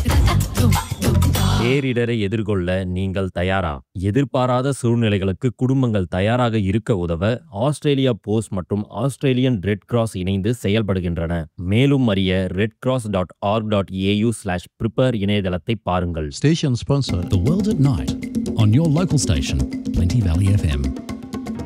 பேரிடரை எதிர்கொள்ள நீங்கள் தயாரா? எதிர்பாராத சூழ்நிலைகளுக்கு குடும்பங்கள் தயாராக இருக்க உதவ ஆஸ்திரேலியா போஸ்ட் மற்றும் ஆஸ்திரேலியன் ரெட் கிராஸ் இணைந்து செயல்படுகின்றன. மேலும் அறிய redcross.org.au/prepare இணையதளத்தை பாருங்கள். Station sponsor The World at Night on your local station, Plenty Valley FM.